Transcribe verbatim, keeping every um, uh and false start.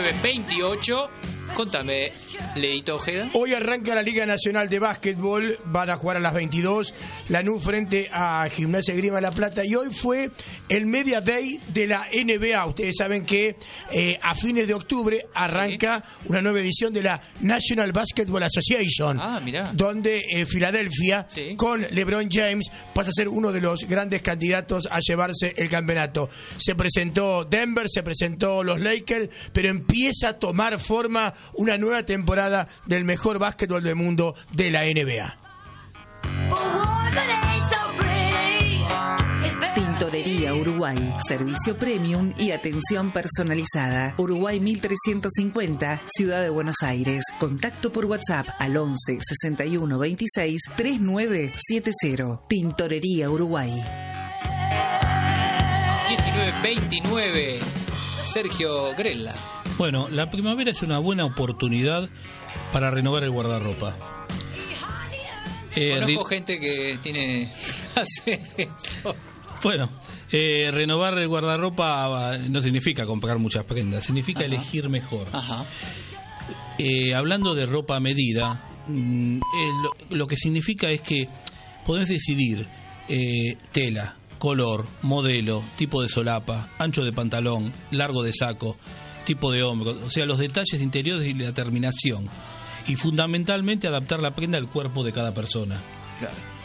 diecinueve veintiocho. Contame, Leito Ojeda. Hoy arranca la Liga Nacional de Básquetbol, van a jugar a las veintidós, Lanús frente a Gimnasia Esgrima de La Plata, y hoy fue el Media Day de la N B A. Ustedes saben que eh, a fines de octubre arranca sí. una nueva edición de la National Basketball Association, ah, mirá. donde eh, Filadelfia, sí. con LeBron James, pasa a ser uno de los grandes candidatos a llevarse el campeonato. Se presentó Denver, se presentó los Lakers, pero empieza a tomar forma una nueva temporada del mejor básquetbol del mundo de la N B A. Tintorería Uruguay, servicio premium y atención personalizada. Uruguay mil trescientos cincuenta, Ciudad de Buenos Aires. Contacto por WhatsApp al once sesenta y uno veintiséis treinta y nueve setenta. Tintorería Uruguay. diecinueve veintinueve. Sergio Grella. Bueno, la primavera es una buena oportunidad para renovar el guardarropa. Eh, Conozco re... gente que tiene hace eso. Bueno, eh, renovar el guardarropa no significa comprar muchas prendas, significa Ajá. elegir mejor. Ajá. Eh, hablando de ropa a medida, mm, eh, lo, lo que significa es que podés decidir eh, tela, color, modelo, tipo de solapa, ancho de pantalón, largo de saco, tipo de hombro, o sea, los detalles interiores y la terminación. Y fundamentalmente adaptar la prenda al cuerpo de cada persona. Claro.